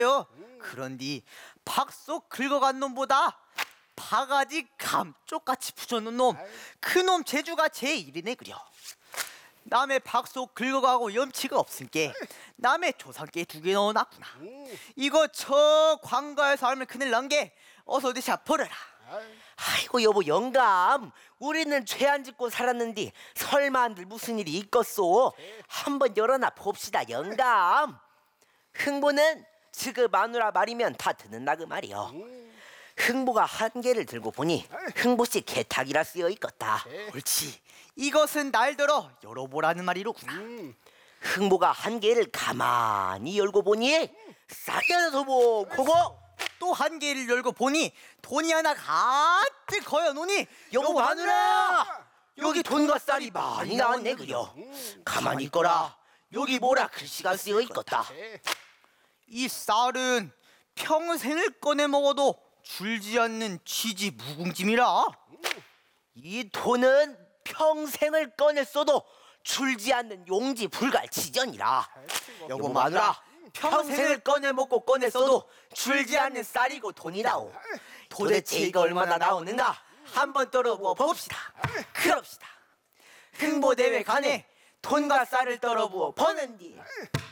그런디 박속 긁어간 놈보다 바가지 감쪽같이 부셔놓은 놈, 그놈 재주가 제일이네 그려. 남의 박속 긁어가고 염치가 없으니까 남의 조상께 2개 넣어놨구나. 이거 저 관가에서 알면 큰일 난 게 어서 대샤 버려라. 아이고 여보 영감, 우리는 죄 안 짓고 살았는데 설마 안들 무슨 일이 있겠소? 한번 열어놔 봅시다 영감. 흥보는 지금 마누라 말이면 다 듣는다 그 말이요. 흥보가 한 개를 들고 보니 흥보씨 개탁이라 쓰여 있겠다. 옳지, 이것은 날더러 열어보라는 말이로구나. 흥보가 한 개를 가만히 열고 보니 쌀이 하나 더 보고 또 한 개를 열고 보니 돈이 하나 가득 거여놓으니 여보 마누라, 여기 돈과 쌀이 많이 나왔네 그려. 가만히 있거라, 여기 뭐라 글씨가 쓰여 있겠다. 이 쌀은 평생을 꺼내 먹어도 줄지 않는 쥐지 묵은짐이라. 이 돈은 평생을 꺼냈어도 줄지 않는 용지 불갈치전이라. 여보 마누라, 평생을 꺼내 먹고 꺼냈어도 줄지 않는 쌀이고 돈이라오. 도대체 이거 얼마나 나오는가 한번 떨어보아 봅시다. 그럽시다. 흥보대회 간에 돈과 쌀을 떨어부어 버는디